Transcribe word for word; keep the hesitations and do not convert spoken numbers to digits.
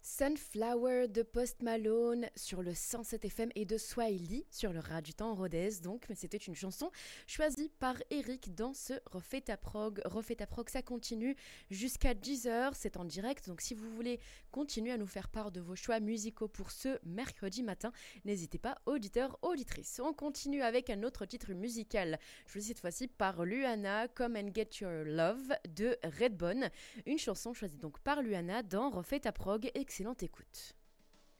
Sunflower de Post Malone sur le cent sept F M et de Swahili sur le Radio Temps Rodez donc, mais c'était une chanson choisie par Eric dans ce Refait ta prog. Refait ta prog, ça continue jusqu'à dix heures, c'est en direct, donc si vous voulez continuer à nous faire part de vos choix musicaux pour ce mercredi matin, n'hésitez pas, auditeurs, auditrices. On continue avec un autre titre musical, choisi cette fois-ci par Luana, Come and Get Your Love de Redbone, une chanson choisie donc par Luana dans Refait ta prog. Excellente écoute.